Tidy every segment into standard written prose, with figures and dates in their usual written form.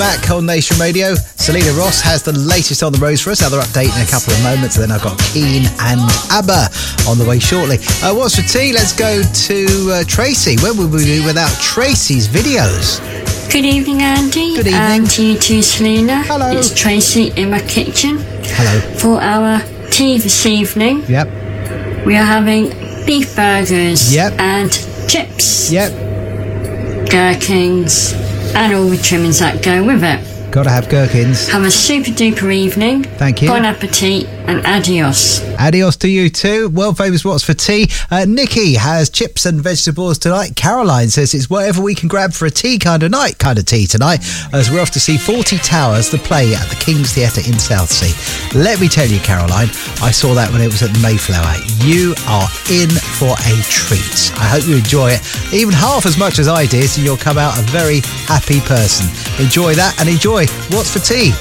Back on Nation Radio, Selena Ross has the latest on the roads for us. Another update in a couple of moments, and then I've got Keane and ABBA on the way shortly. What's for tea? Let's go to Tracy. Where would we be without Tracy's videos? Good evening, Andy. Good evening. And to you too, Selena. Hello. It's Tracy in my kitchen. Hello. For our tea this evening, Yep. we are having beef burgers. Yep. And chips. Yep. Gherkins. And all the trimmings that go with it. Got to have gherkins. Have a super duper evening. Thank you. Bon appetit and adios. Adios to you too. World famous What's for Tea. Nikki has chips and vegetables tonight. Caroline says it's whatever we can grab for a tea kind of night, kind of tea tonight, as we're off to see 40 Towers, the play at the King's Theatre in Southsea. Let me tell you, Caroline, I saw that when it was at the Mayflower. You are in for a treat. I hope you enjoy it even half as much as I did, and you'll come out a very happy person. Enjoy that and enjoy What's for Tea.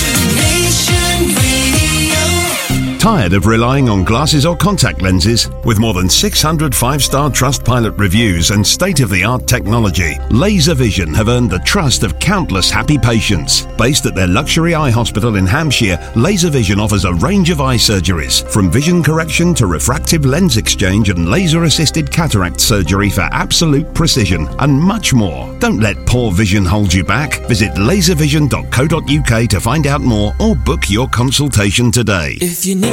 Tired of relying on glasses or contact lenses? With more than 600 five-star Trustpilot reviews and state-of-the-art technology, Laser Vision have earned the trust of countless happy patients. Based at their luxury eye hospital in Hampshire, Laser Vision offers a range of eye surgeries, from vision correction to refractive lens exchange and laser-assisted cataract surgery for absolute precision, and much more. Don't let poor vision hold you back. Visit laservision.co.uk to find out more or book your consultation today. If you need